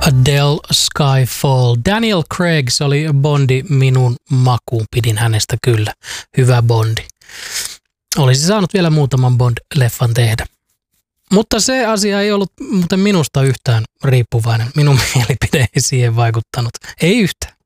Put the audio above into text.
Adele Skyfall. Daniel Craig, se oli Bondi minun makuun. Pidin hänestä kyllä. Hyvä Bondi. Olisi saanut vielä muutaman Bond-leffan tehdä. Mutta se asia ei ollut muuten minusta yhtään riippuvainen. Minun mielipide ei siihen vaikuttanut. Ei yhtään.